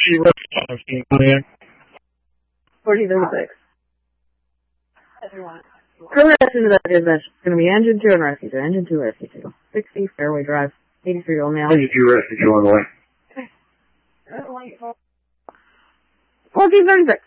see Rescue Pontiac. 1436. Current estimate is that's going to be engine 2 and rescue 2. Engine 2, rescue 2. 60 Fairway Drive. 83-year-old male. Engine 2, rescue 2 on the way. 1436.